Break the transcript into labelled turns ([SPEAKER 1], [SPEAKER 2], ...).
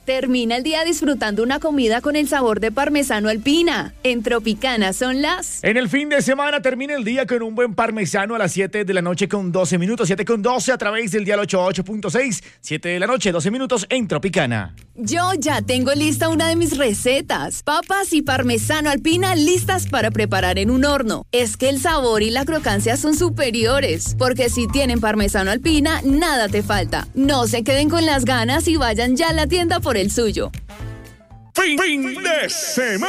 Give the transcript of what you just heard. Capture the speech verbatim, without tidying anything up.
[SPEAKER 1] Termina el día disfrutando una comida con el sabor de parmesano alpina. En Tropicana son las...
[SPEAKER 2] En el fin de semana termina el día con un buen parmesano a las siete de la noche con doce minutos. siete con doce a través del dial ochenta y ocho punto seis. siete de la noche, doce minutos en Tropicana.
[SPEAKER 1] Yo ya tengo lista una de mis recetas. Papas y parmesano alpina listas para preparar en un horno. Es que el sabor y la crocancia son superiores. Porque si tienen parmesano alpina, nada te falta. No se queden con las ganas y vayan ya a la tienda por el suyo.
[SPEAKER 3] Fin, fin de semana.